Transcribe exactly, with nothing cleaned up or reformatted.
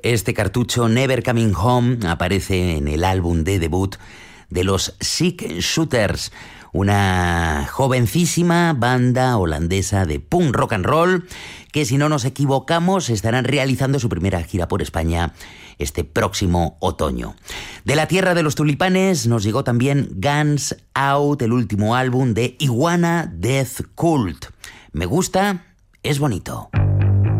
Este cartucho, Never Coming Home, aparece en el álbum de debut de los Sick Shooters, una jovencísima banda holandesa de punk rock and roll que, si no nos equivocamos, estarán realizando su primera gira por España este próximo otoño. De la tierra de los tulipanes nos llegó también Guns Out, el último álbum de Iguana Death Cult. Me gusta, es bonito.